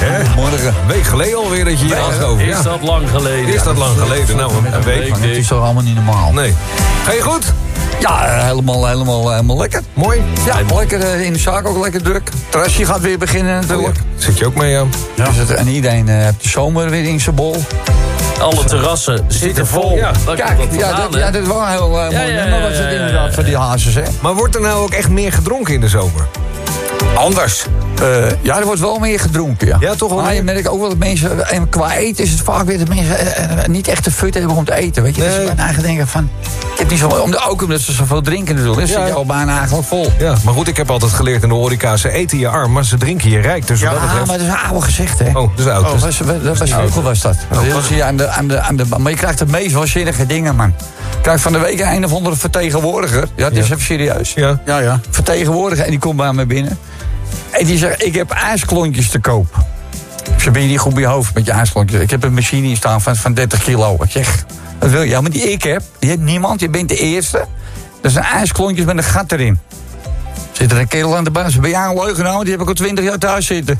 Morgen. Een week geleden alweer dat je hier aanschoven. Is dat lang geleden? Is dat lang geleden? Nou, een week. Het is toch allemaal niet normaal? Nee. Ga je goed? Ja, helemaal lekker. Mooi. Ja, lekker in de zaak ook lekker druk. Het terrasje gaat weer beginnen natuurlijk. Zit je ook mee, ja? Dus en iedereen heeft de zomer weer in zijn bol. Alle terrassen zitten vol. Ja. Kijk, dat is wel een heel mooi nummer wat ze inderdaad voor die hazes, hè. Maar wordt er nou ook echt meer gedronken in de zomer? Anders. Ja, er wordt wel meer gedronken, ja. Ja, toch wel? Maar je merkt ook wel dat mensen... En qua eten is het vaak weer dat mensen niet echt de fut hebben om te eten, weet je. Nee. Dus je bijna denken van... Ik heb niet zo... Ook omdat ze zoveel drinken natuurlijk. Dan zit je al bijna eigenlijk vol. Ja, maar goed, ik heb altijd geleerd in de horeca... ze eten je arm, maar ze drinken je rijk. Dus Ja, wat dat betreft... maar dat is een oude gezegd, hè. Oh, dat is oud. Dat was vroeger was dat. Maar je krijgt de meest waanzinnige dingen, man. Je krijgt van de week een of andere vertegenwoordiger. Ja, het is even serieus. Ja. Vertegenwoordiger en die komt bij me binnen. En die zegt, ik heb ijsklontjes te koop. Ze ben je niet goed bij je hoofd met je ijsklontjes. Ik heb een machine hier staan van 30 kilo. Ik zeg, wat wil je? Ja, maar die ik heb, die heeft niemand. Je bent de eerste. Dat zijn ijsklontjes met een gat erin. Zit er een kerel aan de baas. Ben jij een leugenaar? Die heb ik al 20 jaar thuis zitten.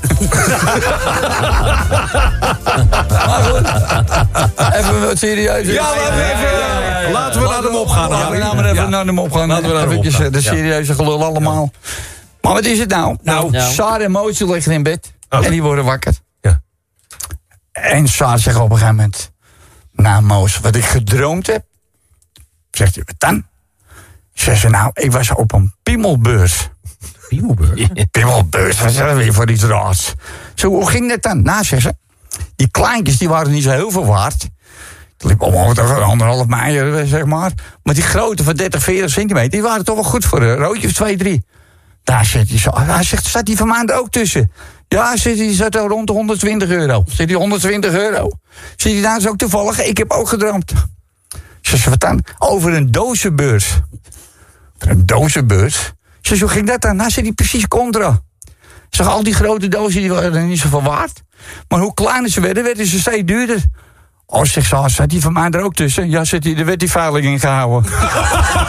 Maar goed, even wat serieus. Laten we naar hem opgaan. Laten we nou maar even naar hem opgaan. Even de serieuze gelul allemaal. Maar wat is het nou? Saar en Mootje liggen in bed. En die worden wakker. Ja. En Saar zegt op een gegeven moment... Nou, Moos, wat ik gedroomd heb... Zegt hij, wat dan? Zegt ze, nou, ik was op een piemelbeurs. Piemelbeurs? Piemelbeurs, wat is dat weer voor iets raars? Zo, hoe ging dat dan? Nou, zegt ze... Die kleintjes, die waren niet zo heel veel waard. Het liep allemaal 1,5 meijer, zeg maar. Maar die grote van 30, 40 centimeter... die waren toch wel goed voor een roodje of 2, 3. Daar zit hij zo. Hij zegt, staat die van mij er ook tussen? Ja, die zat al rond de 120 euro. Zit die 120 euro? Zit die daar ook toevallig? Ik heb ook gedroomd. Ze wat dan? Over een dozenbeurs. Een dozenbeurs? Ze hoe ging dat dan? Nou, zit die precies contra. Zeg, al die grote dozen die waren niet zoveel waard. Maar hoe kleiner ze werden ze steeds duurder. Oh, zegt ze, zat die van mij er ook tussen? Ja, daar werd die veiling in gehouden.